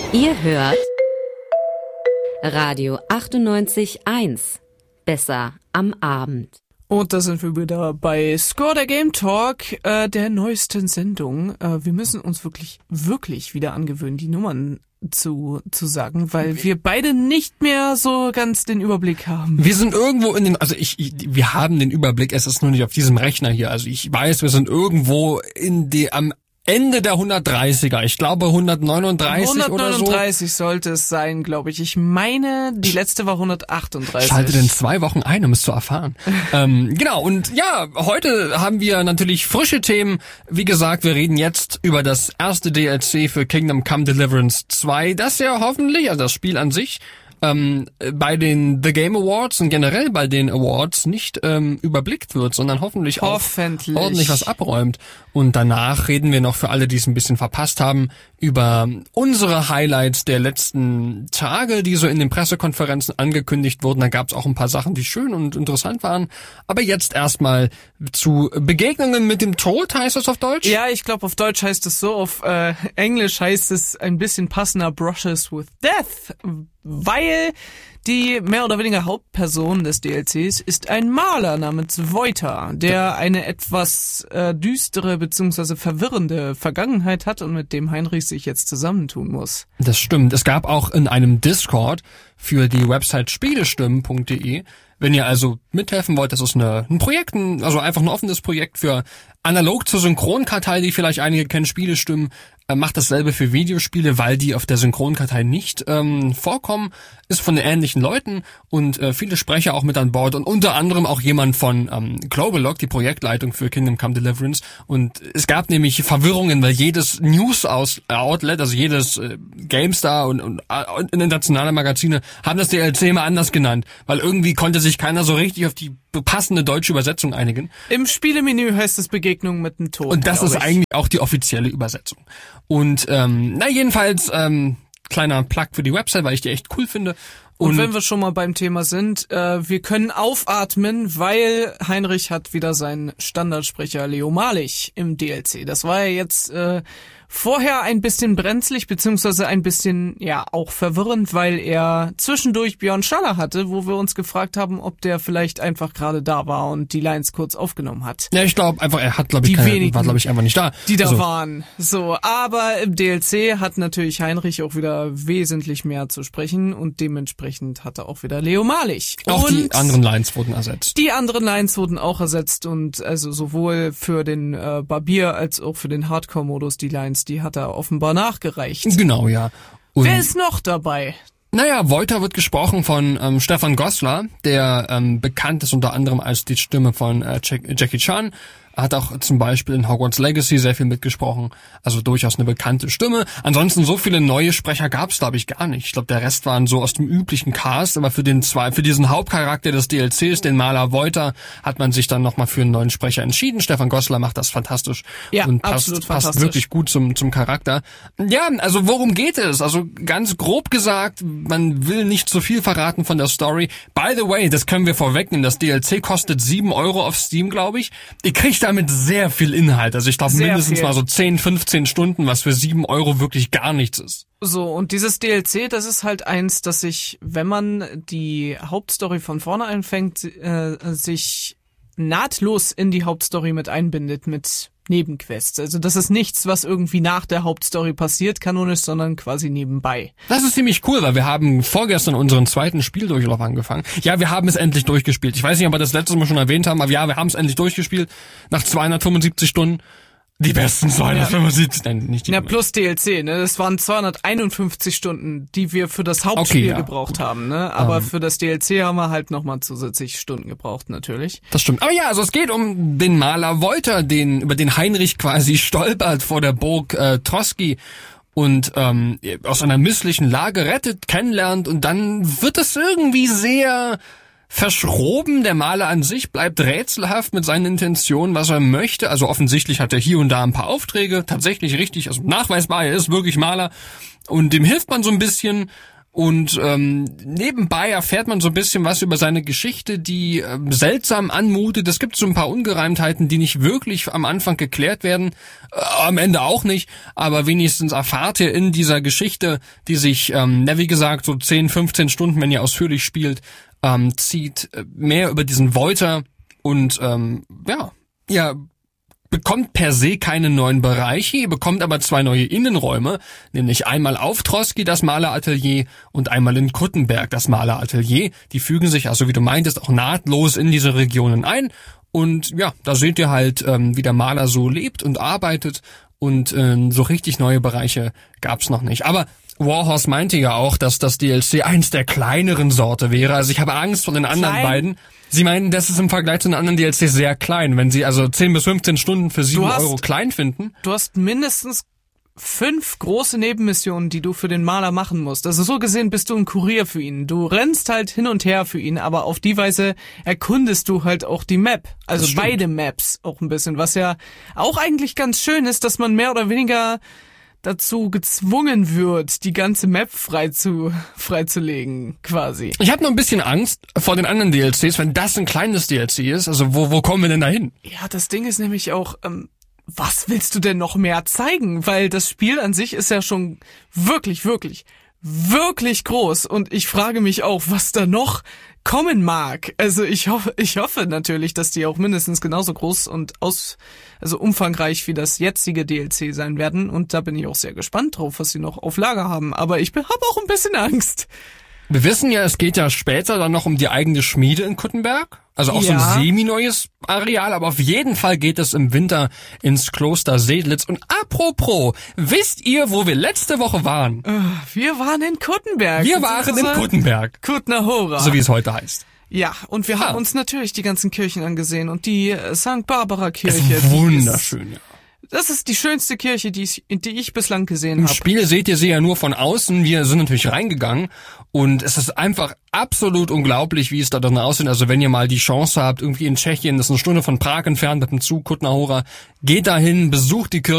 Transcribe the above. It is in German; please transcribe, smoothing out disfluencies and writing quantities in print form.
Ihr hört Radio 98.1. Besser am Abend. Und da sind wir wieder bei Score, der Game Talk, der neuesten Sendung. Wir müssen uns wirklich wieder angewöhnen, die Nummern zu sagen, weil wir beide nicht mehr so ganz den Überblick haben. Wir sind irgendwo wir haben den Überblick, es ist nur nicht auf diesem Rechner hier. Also ich weiß, wir sind irgendwo am Ende der 130er. Ich glaube 139 oder so. 139 sollte es sein, glaube ich. Ich meine, die letzte war 138. Schaltet in 2 Wochen ein, um es zu erfahren. Genau, und ja, heute haben wir natürlich frische Themen. Wie gesagt, wir reden jetzt über das erste DLC für Kingdom Come Deliverance 2, das ja hoffentlich, also das Spiel an sich, bei den The Game Awards und generell bei den Awards nicht überblickt wird, sondern hoffentlich auch ordentlich was abräumt. Und danach reden wir noch für alle, die es ein bisschen verpasst haben, über unsere Highlights der letzten Tage, die so in den Pressekonferenzen angekündigt wurden. Da gab es auch ein paar Sachen, die schön und interessant waren. Aber jetzt erstmal zu Begegnungen mit dem Tod, heißt das auf Deutsch? Ja, ich glaube auf Deutsch heißt es so, auf Englisch heißt es ein bisschen passender Brushes with Death, weil die mehr oder weniger Hauptperson des DLCs ist ein Maler namens Voita, der eine etwas düstere bzw. verwirrende Vergangenheit hat und mit dem Heinrich sich jetzt zusammentun muss. Das stimmt. Es gab auch in einem Discord für die Website spielestimmen.de, wenn ihr also mithelfen wollt, das ist ein Projekt, also einfach ein offenes Projekt für analog zur Synchronkartei, die vielleicht einige kennen, Spielestimmen, macht dasselbe für Videospiele, weil die auf der Synchronkartei nicht vorkommen, ist von ähnlichen Leuten und viele Sprecher auch mit an Bord und unter anderem auch jemand von Globalog, die Projektleitung für Kingdom Come Deliverance, und es gab nämlich Verwirrungen, weil jedes News-Outlet, also jedes GameStar und internationale Magazine haben das DLC mal anders genannt, weil irgendwie konnte sich keiner so richtig auf die passende deutsche Übersetzung einigen. Im Spielemenü heißt es Begegnung mit dem Tod. Und das ist eigentlich auch die offizielle Übersetzung. Und jedenfalls kleiner Plug für die Website, weil ich die echt cool finde. Und wenn wir schon mal beim Thema sind, wir können aufatmen, weil Heinrich hat wieder seinen Standardsprecher Leo Malich im DLC. Das war ja jetzt vorher ein bisschen brenzlig, beziehungsweise ein bisschen, ja, auch verwirrend, weil er zwischendurch Björn Schaller hatte, wo wir uns gefragt haben, ob der vielleicht einfach gerade da war und die Lines kurz aufgenommen hat. Ja, ich glaube einfach, er hat, war glaube ich einfach nicht da. Die da waren. So, aber im DLC hat natürlich Heinrich auch wieder wesentlich mehr zu sprechen und dementsprechend hatte auch wieder Leo Malich. Auch und die anderen Lines wurden ersetzt. Die anderen Lines wurden auch ersetzt und also sowohl für den Barbier als auch für den Hardcore-Modus die Lines, die hat er offenbar nachgereicht. Genau, ja. Und wer ist noch dabei? Naja, Voita wird gesprochen von Stefan Goslar, der bekannt ist unter anderem als die Stimme von Jackie Chan. Hat auch zum Beispiel in Hogwarts Legacy sehr viel mitgesprochen, also durchaus eine bekannte Stimme. Ansonsten so viele neue Sprecher gab's, glaube ich, gar nicht. Ich glaube, der Rest waren so aus dem üblichen Cast, aber für diesen Hauptcharakter des DLCs, den Maler Voita, hat man sich dann nochmal für einen neuen Sprecher entschieden. Stefan Goslar macht das fantastisch und passt wirklich gut zum Charakter. Ja, also worum geht es? Also ganz grob gesagt, man will nicht zu viel verraten von der Story. By the way, das können wir vorwegnehmen, das DLC kostet 7 Euro auf Steam, glaube ich. Ihr kriegt damit sehr viel Inhalt. Also ich glaube mindestens mal so 10, 15 Stunden, was für 7 Euro wirklich gar nichts ist. So, und dieses DLC, das ist halt eins, das sich, wenn man die Hauptstory von vorne einfängt, sich nahtlos in die Hauptstory mit einbindet mit Nebenquests. Also das ist nichts, was irgendwie nach der Hauptstory passiert, kanonisch, sondern quasi nebenbei. Das ist ziemlich cool, weil wir haben vorgestern unseren zweiten Spieldurchlauf angefangen. Ja, wir haben es endlich durchgespielt. Ich weiß nicht, ob wir das letztes Mal schon erwähnt haben, aber ja, wir haben es endlich durchgespielt. Nach 275 Stunden. Die besten 275, nein, nicht die. Ja, plus DLC, ne? Das waren 251 Stunden, die wir für das Hauptspiel gebraucht haben, ne? Aber für das DLC haben wir halt nochmal zusätzlich Stunden gebraucht, natürlich. Das stimmt. Aber ja, also es geht um den Maler Voita, über den Heinrich quasi stolpert vor der Burg Troski und aus einer misslichen Lage rettet, kennenlernt und dann wird es irgendwie sehr verschroben. Der Maler an sich bleibt rätselhaft mit seinen Intentionen, was er möchte. Also offensichtlich hat er hier und da ein paar Aufträge, tatsächlich richtig, also nachweisbar, er ist wirklich Maler und dem hilft man so ein bisschen Und nebenbei erfährt man so ein bisschen was über seine Geschichte, die seltsam anmutet. Es gibt so ein paar Ungereimtheiten, die nicht wirklich am Anfang geklärt werden, am Ende auch nicht, aber wenigstens erfahrt ihr in dieser Geschichte, die sich, wie gesagt, so 10, 15 Stunden, wenn ihr ausführlich spielt, zieht, mehr über diesen Voiter und ihr bekommt per se keine neuen Bereiche, ihr bekommt aber 2 neue Innenräume, nämlich einmal auf Troski, das Maleratelier, und einmal in Kuttenberg, das Maleratelier. Die fügen sich, also wie du meintest, auch nahtlos in diese Regionen ein. Und ja, da seht ihr halt, wie der Maler so lebt und arbeitet, und so richtig neue Bereiche gab's noch nicht. Aber Warhorse meinte ja auch, dass das DLC eins der kleineren Sorte wäre. Also ich habe Angst vor den anderen beiden. Sie meinen, das ist im Vergleich zu den anderen DLCs sehr klein, wenn sie also 10 bis 15 Stunden für 7 Euro klein finden. Du hast mindestens 5 große Nebenmissionen, die du für den Maler machen musst. Also so gesehen bist du ein Kurier für ihn. Du rennst halt hin und her für ihn, aber auf die Weise erkundest du halt auch die Map. Also beide Maps auch ein bisschen, was ja auch eigentlich ganz schön ist, dass man mehr oder weniger dazu gezwungen wird, die ganze Map freizulegen, quasi. Ich habe noch ein bisschen Angst vor den anderen DLCs, wenn das ein kleines DLC ist. Also wo kommen wir denn da hin? Ja, das Ding ist nämlich auch, was willst du denn noch mehr zeigen? Weil das Spiel an sich ist ja schon wirklich, wirklich, wirklich groß. Und ich frage mich auch, was da noch kommen mag. Also ich hoffe natürlich, dass die auch mindestens genauso groß und umfangreich wie das jetzige DLC sein werden. Und da bin ich auch sehr gespannt drauf, was sie noch auf Lager haben. Aber ich habe auch ein bisschen Angst. Wir wissen ja, es geht ja später dann noch um die eigene Schmiede in Kuttenberg. Also auch so ein semi-neues Areal, aber auf jeden Fall geht es im Winter ins Kloster Sedlitz. Und apropos, wisst ihr, wo wir letzte Woche waren? Wir waren in Kuttenberg. Wir waren in Kuttenberg. Kutner Hora. So wie es heute heißt. Ja, und wir haben uns natürlich die ganzen Kirchen angesehen und die St. Barbara Kirche. Ist wunderschön, ja. Das ist die schönste Kirche, die ich bislang gesehen habe. Im Spiel seht ihr sie ja nur von außen. Wir sind natürlich reingegangen und es ist einfach absolut unglaublich, wie es da drin aussieht. Also wenn ihr mal die Chance habt, irgendwie in Tschechien, das ist 1 Stunde von Prag entfernt mit dem Zug, Kutna Hora, geht dahin, besucht die Kirche.